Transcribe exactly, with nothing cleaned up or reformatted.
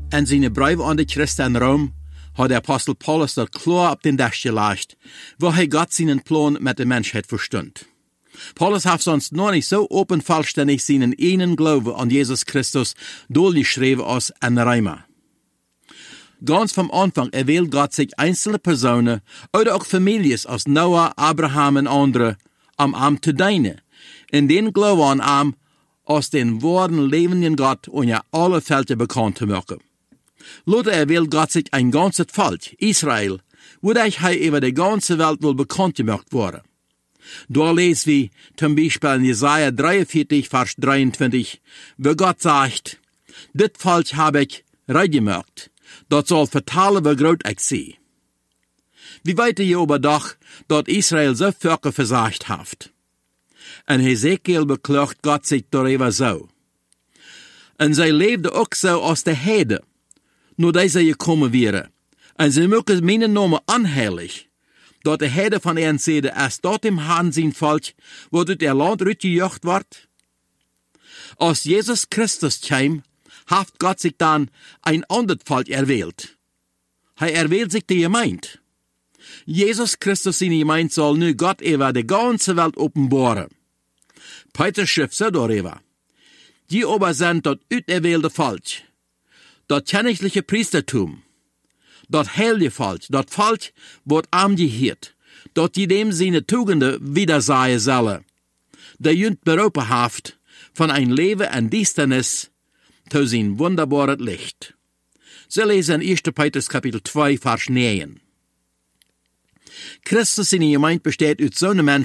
En zijn brief aan de Christen in Rom hat der Apostel Paulus dat klar op den Dash gelegt, wo hij Gott seinen Plan mit der Menschheit verstund. Paulus hat sonst noch nicht so open vollständig seinen einen Glaube an Jesus Christus durchgeschrieben als in Römer. Ganz vom Anfang erwählt Gott sich einzelne Personen oder auch Familien als Noah, Abraham und andere am Arm zu dienen, in den Glauben an Arm aus den wahren lebenden Gott und ja alle Felder bekannt zu machen. Lothar erwählt Gott sich ein ganzes Volk, Israel, wodurch er über die ganze Welt wohl bekannt gemacht wurde. Da lesen wir zum Beispiel in Jesaja dreiundvierzig, Vers dreiundzwanzig, wo Gott sagt, dit Volk habe ich reingemacht, dat soll vertalen, wie groß ich sie. Wie weit ihr aber doch, dat Israel so Völker versagt hat. En Hesekiel beklagt Gott sich darüber so. En zij leefde ook zo als de Heide, nur deze gekommen wäre. En sie mögen meinen Namen anheilig, dat de Heide van ihren Seide erst dort im Hahn sein Volk, wo dort der Land rütgejocht wird. Als Jesus Christus kam, hat Gott sich dann ein anderes Volk erwählt. Er erwählt sich die Gemeinde. Jesus Christus seine Gemeinde soll nu Gott über die ganze Welt offenbaren. Petrus schrift so darüber. Die aber sind das uterwählte Volk, das königliche Priestertum, das heilige Volk, das Volk wird angehört, dat die dem seine Tugenden wiedersehen sollen, der jünd beroepen haft von ein Leben in Düsternis zu sein wunderbares Licht. So lesen in erster Petrus Kapitel zwei, Vers neun. Christus in die Gemeinde besteht aus so einem Menschen,